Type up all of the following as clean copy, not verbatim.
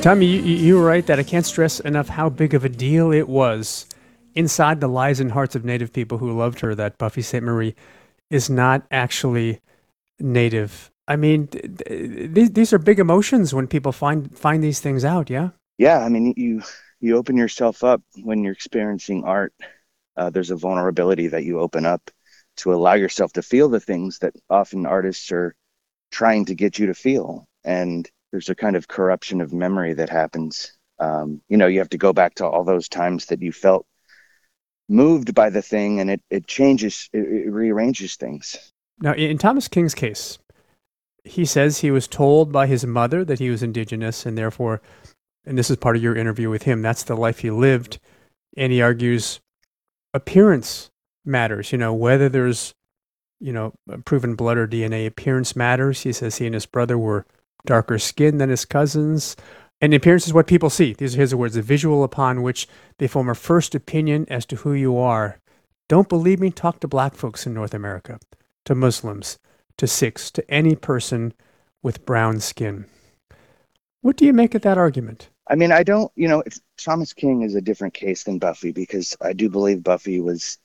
Tommy, you were right that I can't stress enough how big of a deal it was inside the lives and hearts of Native people who loved her that Buffy Sainte-Marie is not actually Native. I mean, these are big emotions when people find these things out. Yeah. Yeah, I mean, you open yourself up when you're experiencing art. There's a vulnerability that you open up to allow yourself to feel the things that often artists are trying to get you to feel. And there's a kind of corruption of memory that happens. You have to go back to all those times that you felt moved by the thing, and it changes, it rearranges things. Now, in Thomas King's case, he says he was told by his mother that he was indigenous, and therefore, and this is part of your interview with him, that's the life he lived. And he argues appearance matters, whether there's, proven blood or DNA, appearance matters. He says he and his brother were darker skinned than his cousins. And appearance is what people see. These are his words, the visual upon which they form a first opinion as to who you are. Don't believe me? Talk to black folks in North America, to Muslims, to Sikhs, to any person with brown skin. What do you make of that argument? I mean, I don't, Thomas King is a different case than Buffy, because I do believe Buffy was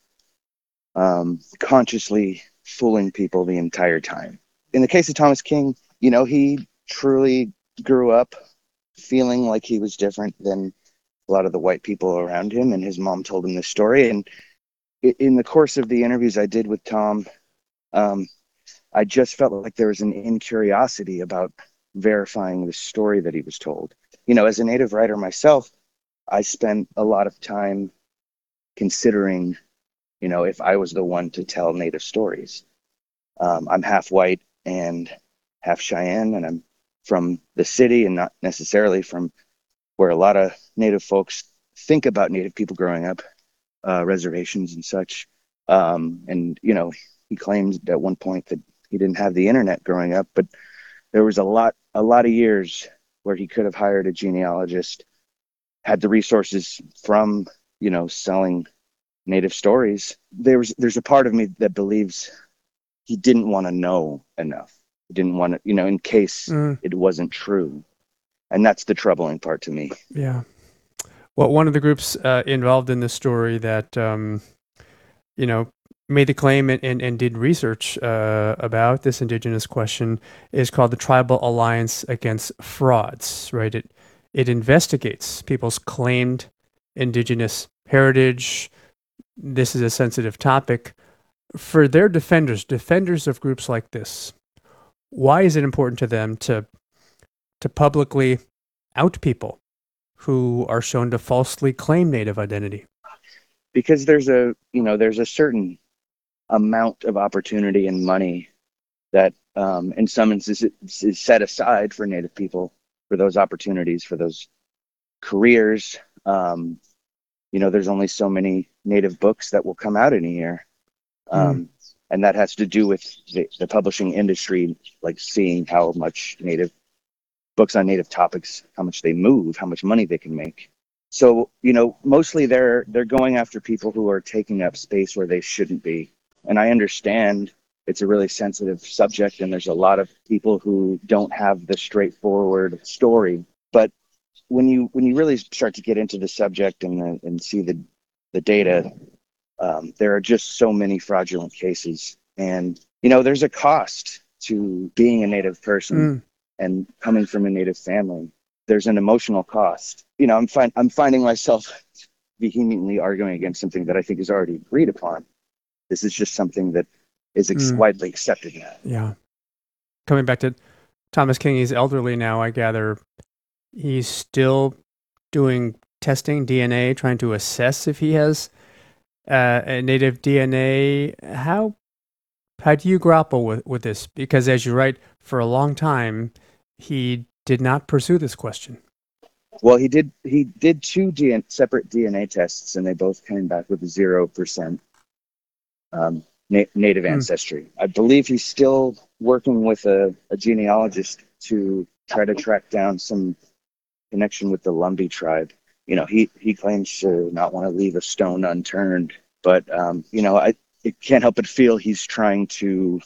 consciously fooling people the entire time. In the case of Thomas King, he truly grew up feeling like he was different than a lot of the white people around him, and his mom told him this story. And in the course of the interviews I did with Tom, I just felt like there was an incuriosity about verifying the story that he was told. As a Native writer myself, I spent a lot of time considering, if I was the one to tell Native stories. I'm half white and half Cheyenne, and I'm from the city and not necessarily from where a lot of Native folks think about Native people growing up, reservations and such. He claimed at one point that he didn't have the internet growing up, but there was a lot of years where he could have hired a genealogist, had the resources from, selling Native stories. There's a part of me that believes he didn't want to know enough. He didn't want to, in case it wasn't true. And that's the troubling part to me. Yeah. Well, one of the groups involved in this story that, made the claim and did research about this indigenous question is called the Tribal Alliance Against Frauds, right? It investigates people's claimed indigenous heritage. This is a sensitive topic. For their defenders of groups like this, why is it important to them to publicly out people who are shown to falsely claim Native identity? Because there's a certain amount of opportunity and money that in some instances is set aside for Native people, for those opportunities, for those careers. There's only so many Native books that will come out in a year. And that has to do with the publishing industry, like seeing how much Native books on Native topics, how much they move, how much money they can make. So, mostly they're going after people who are taking up space where they shouldn't be. And I understand it's a really sensitive subject, and there's a lot of people who don't have the straightforward story. But when you really start to get into the subject and see the data, there are just so many fraudulent cases. And, there's a cost to being a Native person and coming from a Native family. There's an emotional cost. I'm finding myself vehemently arguing against something that I think is already agreed upon. This is just something that is widely accepted now. Yeah. Coming back to Thomas King, he's elderly now, I gather. He's still doing testing, DNA, trying to assess if he has a Native DNA. How do you grapple with this? Because as you write, for a long time, he did not pursue this question. Well, he did two separate DNA tests, and they both came back with 0% Native ancestry. I believe he's still working with a genealogist to try to track down some connection with the Lumbee tribe. He claims to not want to leave a stone unturned, but I can't help but feel he's trying to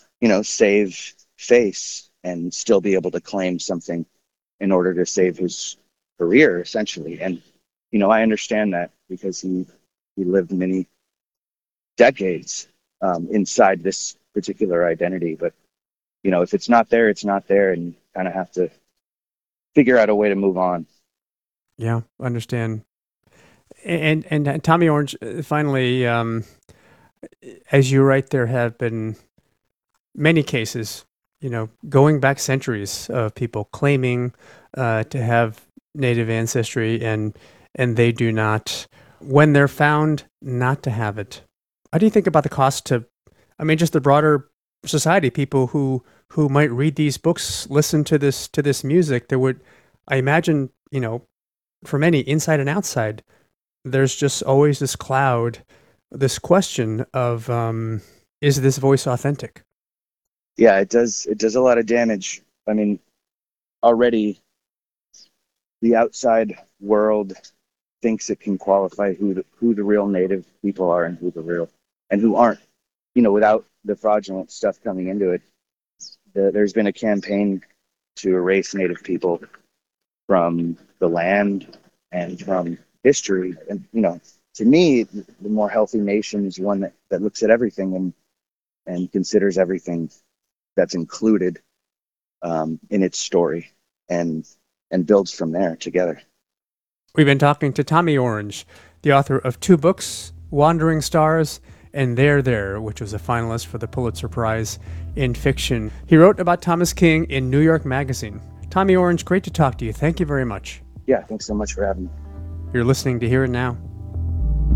save face and still be able to claim something in order to save his career essentially. And I understand that because he lived many decades inside this particular identity. But if it's not there, it's not there, and you kind of have to figure out a way to move on. Yeah, understand. And Tommy Orange, finally, as you write, there have been many cases, going back centuries of people claiming to have Native ancestry, and they do not. When they're found not to have it, how do you think about the cost to, just the broader society, people who might read these books, listen to this music? There would, I imagine, for many inside and outside, there's just always this cloud, this question of, is this voice authentic? Yeah, it does a lot of damage. Already the outside world thinks it can qualify who the real Native people are and who aren't. Without the fraudulent stuff coming into it, there's been a campaign to erase Native people from the land and from history. And to me, the more healthy nation is one that looks at everything and considers everything that's included in its story and builds from there together. We've been talking to Tommy Orange, the author of 2 books, Wandering Stars and There, which was a finalist for the Pulitzer Prize in fiction. He wrote about Thomas King in New York Magazine. Tommy Orange, great to talk to you. Thank you very much. Yeah, thanks so much for having me. You're listening to Here and Now.